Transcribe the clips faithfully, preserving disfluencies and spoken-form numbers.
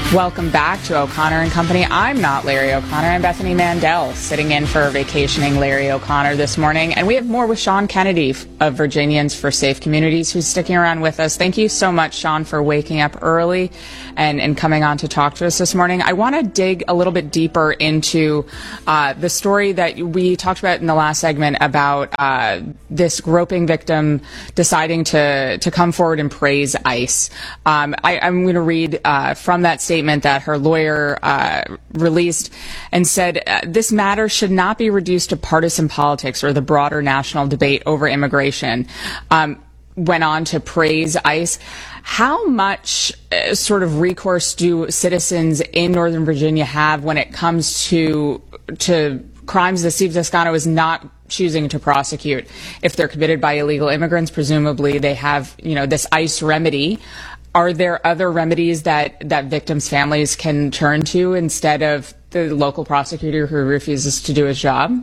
Welcome back to O'Connor and Company. I'm not Larry O'Connor. I'm Bethany Mandel, sitting in for vacationing Larry O'Connor this morning. And we have more with Sean Kennedy of Virginians for Safe Communities, who's sticking around with us. Thank you so much, Sean, for waking up early and, and coming on to talk to us this morning. I want to dig a little bit deeper into uh, the story that we talked about in the last segment about uh, this groping victim deciding to, to come forward and praise ICE. Um, I, I'm going to read uh, from that statement that her lawyer uh, released and said, uh, this matter should not be reduced to partisan politics or the broader national debate over immigration. Um, went on to praise ICE. How much uh, sort of recourse do citizens in Northern Virginia have when it comes to to crimes that Steve Descano is not choosing to prosecute? If they're committed by illegal immigrants, presumably they have, you know, this ICE remedy. Are there other remedies that, that victims' families can turn to instead of the local prosecutor who refuses to do his job?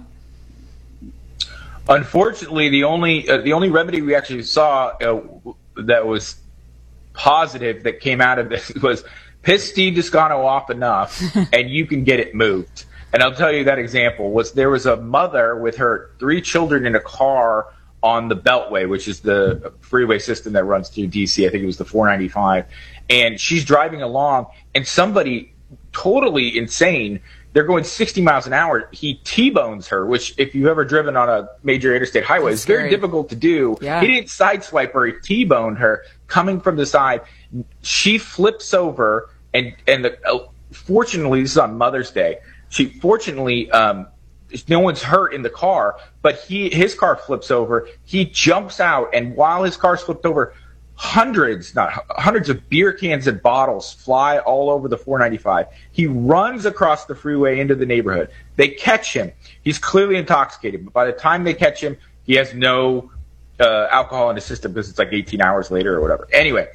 Unfortunately, the only uh, the only remedy we actually saw uh, that was positive that came out of this was piss Steve Descano off enough and you can get it moved. And I'll tell you that example was there was a mother with her three children in a car on the Beltway, which is the freeway system that runs through D C. I think it was the four ninety-five. And she's driving along, and somebody totally insane, they're going sixty miles an hour. He T-bones her, which if you've ever driven on a major interstate highway, is very difficult to do. Yeah. He didn't sideswipe her, he T-boned her coming from the side. She flips over, and, and the, uh, fortunately, this is on Mother's Day. She fortunately, um, no one's hurt in the car, but he his car flips over. He jumps out, and while his car's flipped over, hundreds, not hundreds of beer cans and bottles fly all over the four ninety-five. He runs across the freeway into the neighborhood. They catch him. He's clearly intoxicated, but by the time they catch him, he has no uh, alcohol in his system because it's like eighteen hours later or whatever. Anyway,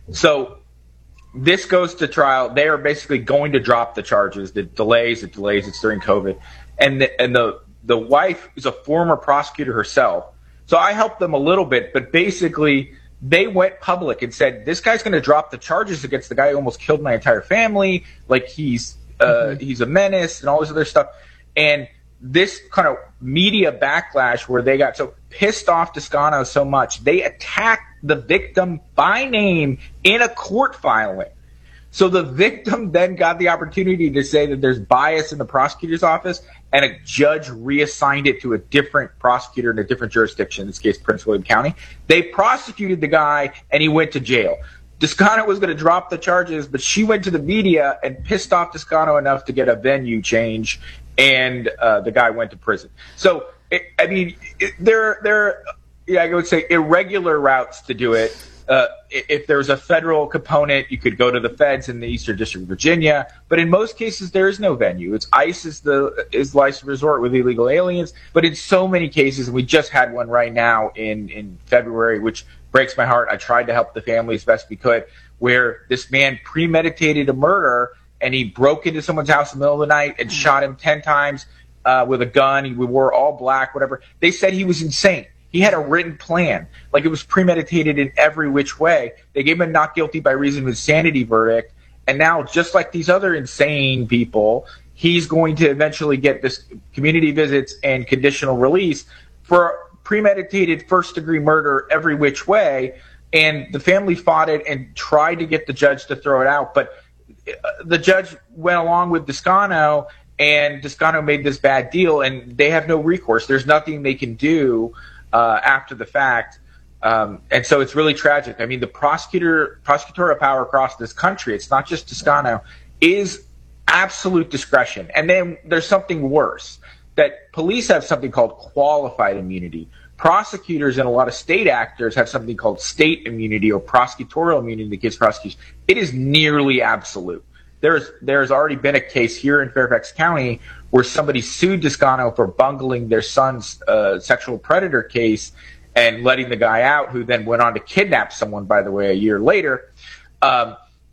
so this goes to trial. They are basically going to drop the charges. The delays, it delays. It's during COVID. And the, and the the wife is a former prosecutor herself. So I helped them a little bit, but basically they went public and said, this guy's going to drop the charges against the guy who almost killed my entire family. Like he's uh, mm-hmm. he's a menace and all this other stuff. And this kind of media backlash where they got so pissed off Descano so much, they attacked the victim by name in a court filing. So the victim then got the opportunity to say that there's bias in the prosecutor's office, and a judge reassigned it to a different prosecutor in a different jurisdiction, in this case, Prince William County. They prosecuted the guy, and he went to jail. Descano was going to drop the charges, but she went to the media and pissed off Descano enough to get a venue change, and uh, the guy went to prison. So, it, I mean, it, there, there, yeah, I would say irregular routes to do it. Uh, if there's a federal component, you could go to the feds in the Eastern District of Virginia. But in most cases, there is no venue. It's ICE is the is licensed resort with illegal aliens. But in so many cases, and we just had one right now in, in February, which breaks my heart. I tried to help the family as best we could, where this man premeditated a murder, and he broke into someone's house in the middle of the night and shot him ten times uh, with a gun. He wore all black, whatever. They said he was insane. He had a written plan, like it was premeditated in every which way. They gave him a not guilty by reason of insanity verdict. And now, just like these other insane people, he's going to eventually get this community visits and conditional release for premeditated first-degree murder every which way. And the family fought it and tried to get the judge to throw it out. But the judge went along with Descano, and Descano made this bad deal, and they have no recourse. There's nothing they can do Uh, after the fact. Um, and so it's really tragic. I mean, the prosecutor, prosecutorial power across this country, it's not just Descano, is absolute discretion. And then there's something worse, that police have something called qualified immunity. Prosecutors and a lot of state actors have something called state immunity or prosecutorial immunity that gives prosecution. It is nearly absolute. There's there's already been a case here in Fairfax County where somebody sued Descano for bungling their son's uh, sexual predator case and letting the guy out, who then went on to kidnap someone, by the way, a year later. Um,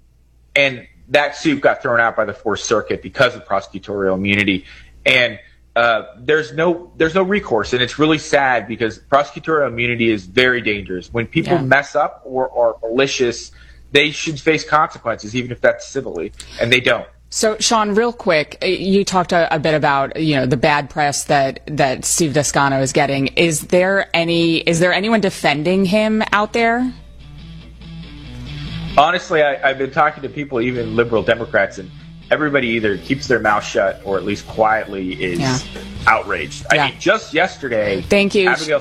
and that suit got thrown out by the Fourth Circuit because of prosecutorial immunity. And uh, there's no there's no recourse, and it's really sad because prosecutorial immunity is very dangerous. When people yeah. mess up or are malicious, they should face consequences, even if that's civilly, and they don't. So, Sean, real quick, you talked a, a bit about, you know, the bad press that, that Steve Descano is getting. Is there any, is there anyone defending him out there? Honestly, I, I've been talking to people, even liberal Democrats, and everybody either keeps their mouth shut or at least quietly is yeah. outraged. Yeah. I mean, just yesterday, Thank you. Abigail